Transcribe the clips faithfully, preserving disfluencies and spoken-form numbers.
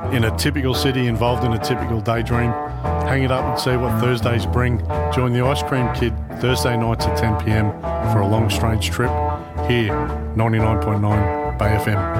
in a typical city, involved in a typical daydream. Hang it up and see what Thursdays bring. Join the Ice Cream Kid Thursday nights at ten p.m. for a long, strange trip here, ninety-nine point nine Bay F M.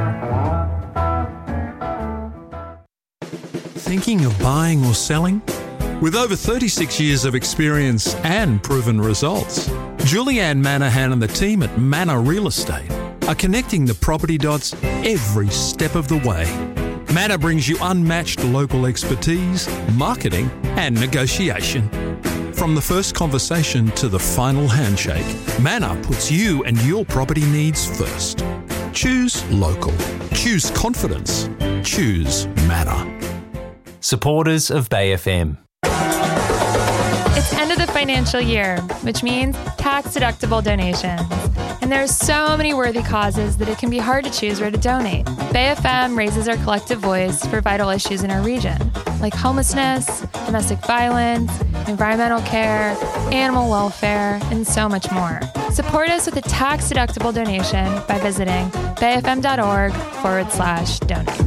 Thinking of buying or selling? With over thirty-six years of experience and proven results, Julianne Manahan and the team at Manor Real Estate are connecting the property dots every step of the way. Manor brings you unmatched local expertise, marketing and negotiation. From the first conversation to the final handshake, Manor puts you and your property needs first. Choose local. Choose confidence. Choose Manor. Supporters of Bay F M. It's end of the financial year, which means tax-deductible donations. And there are so many worthy causes that it can be hard to choose where to donate. Bay F M raises our collective voice for vital issues in our region, like homelessness, domestic violence, environmental care, animal welfare, and so much more. Support us with a tax-deductible donation by visiting bayfm.org forward slash donate.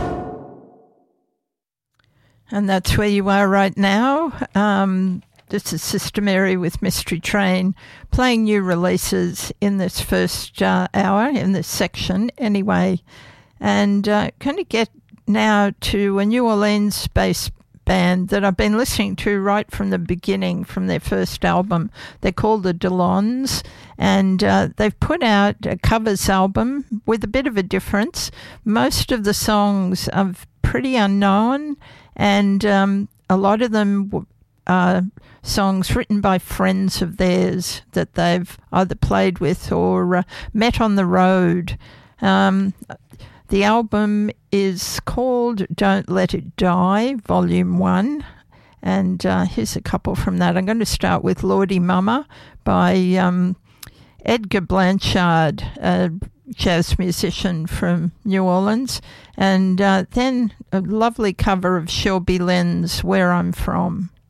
And that's where you are right now. Um, this is Sister Mary with Mystery Train, playing new releases in this first uh, hour, in this section anyway. And uh, going to get now to a New Orleans-based band that I've been listening to right from the beginning, from their first album. They're called the Delons, and uh, they've put out a covers album with a bit of a difference. Most of the songs are pretty unknown, and um, a lot of them are songs written by friends of theirs that they've either played with or uh, met on the road. Um, the album is called Don't Let It Die, Volume one, and uh, here's a couple from that. I'm going to start with Lordy Mama by um, Edgar Blanchard, a jazz musician from New Orleans, and uh, then a lovely cover of Shelby Lynn's Where I'm From.